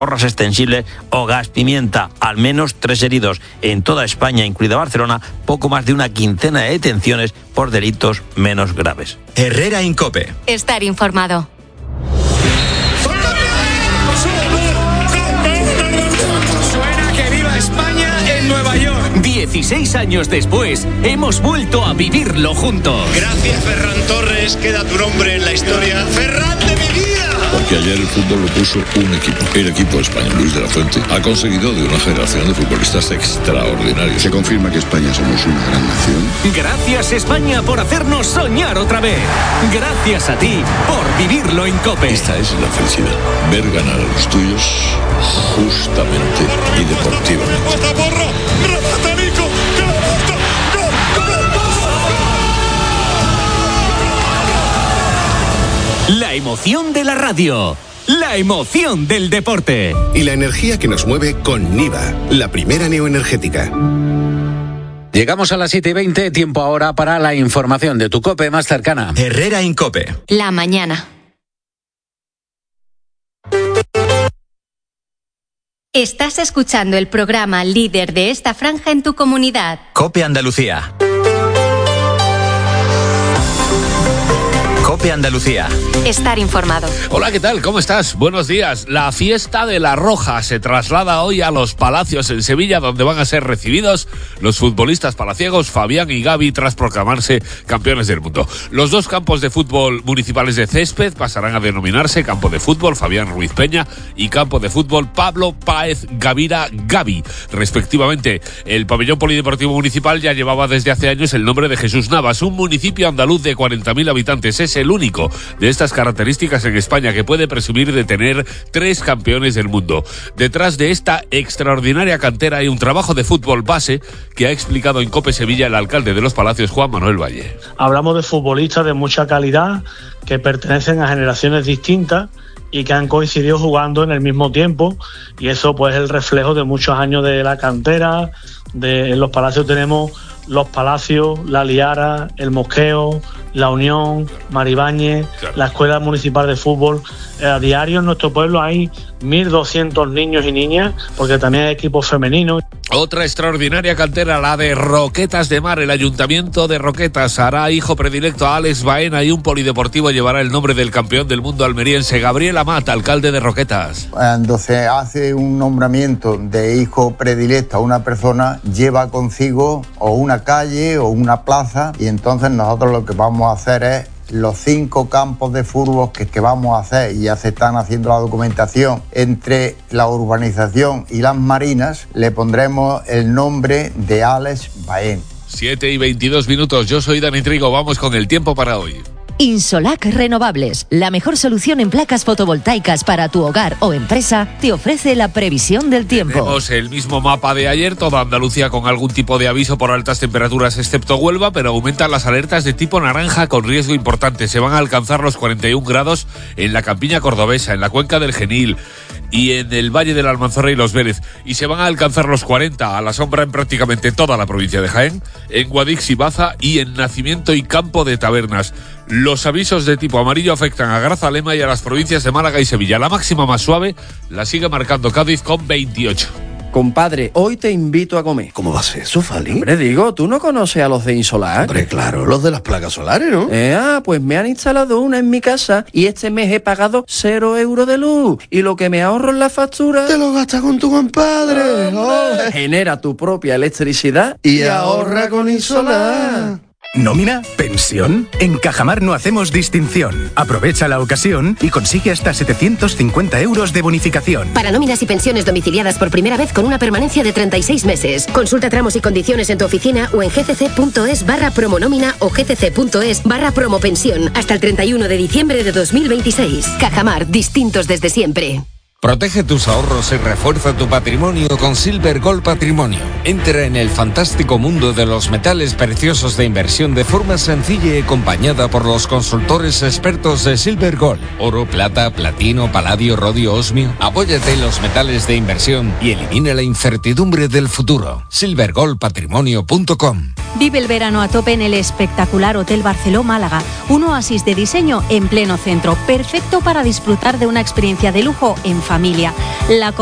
porras extensibles o gas pimienta. Al menos 3 heridos en toda España, incluida Barcelona, poco más de una quincena de detenciones por delitos menos graves. Herrera en COPE. Estar informado. Suena que viva España en Nueva York. 16 años después, hemos vuelto a vivirlo juntos. Gracias, Ferran Torres, queda tu nombre en la historia. ¡Ferran de mi vida! Porque ayer el fútbol lo puso un equipo. El equipo español, Luis de la Fuente, ha conseguido de una generación de futbolistas extraordinarios. Se confirma que España somos una gran nación. Gracias, España, por hacernos soñar otra vez. Gracias a ti por vivirlo en COPE. Esta es la felicidad. Ver ganar a los tuyos justamente y deportivamente. La emoción de la radio. La emoción del deporte. Y la energía que nos mueve con Niva, la primera neoenergética. Llegamos a las 7:20, tiempo ahora para la información de tu COPE más cercana. Herrera en COPE. La mañana. Estás escuchando el programa líder de esta franja en tu comunidad. COPE Andalucía. COPE Andalucía. Estar informado. Hola, ¿qué tal? ¿Cómo estás? Buenos días. La fiesta de la Roja se traslada hoy a los Palacios en Sevilla, donde van a ser recibidos los futbolistas palaciegos Fabián y Gaby tras proclamarse campeones del mundo. Los dos campos de fútbol municipales de césped pasarán a denominarse Campo de Fútbol Fabián Ruiz Peña y Campo de Fútbol Pablo Páez Gavira Gaby, respectivamente. El pabellón polideportivo municipal ya llevaba desde hace años el nombre de Jesús Navas, un municipio andaluz de 40.000 habitantes. Es el único de estas características en España que puede presumir de tener 3 campeones del mundo. Detrás de esta extraordinaria cantera hay un trabajo de fútbol base que ha explicado en COPE Sevilla el alcalde de Los Palacios, Juan Manuel Valle. Hablamos de futbolistas de mucha calidad que pertenecen a generaciones distintas y que han coincidido jugando en el mismo tiempo, y eso pues es el reflejo de muchos años de la cantera. En Los Palacios tenemos Los Palacios, La Liara, El Mosqueo, La Unión, Maribáñez, claro. La Escuela Municipal de Fútbol. A diario en nuestro pueblo hay 1.200 niños y niñas, porque también hay equipos femeninos. Otra extraordinaria cantera, la de Roquetas de Mar. El Ayuntamiento de Roquetas hará hijo predilecto a Alex Baena y un polideportivo llevará el nombre del campeón del mundo almeriense, Gabriel Amat, alcalde de Roquetas. Cuando se hace un nombramiento de hijo predilecto a una persona, lleva consigo o una calle o una plaza, y entonces nosotros lo que vamos a hacer es los 5 campos de fútbol que vamos a hacer, y ya se están haciendo la documentación entre la urbanización y las marinas, le pondremos el nombre de Alex Baena. 7:22. Yo soy Dani Trigo, vamos con el tiempo para hoy. Insolac Renovables, la mejor solución en placas fotovoltaicas para tu hogar o empresa, te ofrece la previsión del tiempo. Tenemos el mismo mapa de ayer, toda Andalucía con algún tipo de aviso por altas temperaturas excepto Huelva, pero aumentan las alertas de tipo naranja con riesgo importante. Se van a alcanzar los 41 grados en la campiña cordobesa, en la cuenca del Genil y en el Valle de la Almanzora y Los Vélez, y se van a alcanzar los 40 a la sombra en prácticamente toda la provincia de Jaén, en Guadix y Baza y en Nacimiento y Campo de Tabernas. Los avisos de tipo amarillo afectan a Grazalema y a las provincias de Málaga y Sevilla. La máxima más suave la sigue marcando Cádiz con 28. Compadre, hoy te invito a comer. ¿Cómo va a ser eso, Fali? Hombre, digo, ¿tú no conoces a los de Insolac? Hombre, claro, los de las placas solares, ¿no? Pues me han instalado una en mi casa y este mes he pagado 0 euros de luz. Y lo que me ahorro en la factura... Te lo gastas con tu compadre. Genera tu propia electricidad y ahorra con Insolac. ¿Nómina? ¿Pensión? En Cajamar no hacemos distinción. Aprovecha la ocasión y consigue hasta 750 euros de bonificación. Para nóminas y pensiones domiciliadas por primera vez con una permanencia de 36 meses. Consulta tramos y condiciones en tu oficina o en gcc.es/promonómina o gcc.es/promopensión hasta el 31 de diciembre de 2026. Cajamar, distintos desde siempre. Protege tus ahorros y refuerza tu patrimonio con Silver Gold Patrimonio. Entra en el fantástico mundo de los metales preciosos de inversión de forma sencilla y acompañada por los consultores expertos de Silver Gold. Oro, plata, platino, paladio, rodio, osmio. Apóyate en los metales de inversión y elimina la incertidumbre del futuro. silvergoldpatrimonio.com. Vive el verano a tope en el espectacular Hotel Barceló Málaga. Un oasis de diseño en pleno centro. Perfecto para disfrutar de una experiencia de lujo en familia. La